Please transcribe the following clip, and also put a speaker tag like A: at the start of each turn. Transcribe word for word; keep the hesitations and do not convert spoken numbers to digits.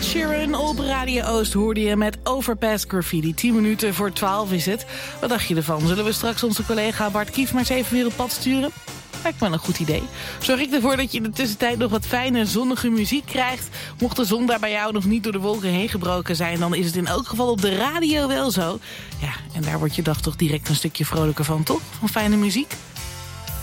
A: Sheeran op Radio Oost hoorde je met Overpass Graffiti. tien minuten voor twaalf is het. Wat dacht je ervan? Zullen we straks onze collega Bart Kief maar eens even weer op pad sturen? Lijkt me wel een goed idee. Zorg ik ervoor dat je in de tussentijd nog wat fijne zonnige muziek krijgt. Mocht de zon daar bij jou nog niet door de wolken heen gebroken zijn, dan is het in elk geval op de radio wel zo. Ja, en daar wordt je dag toch direct een stukje vrolijker van, toch? Van fijne muziek.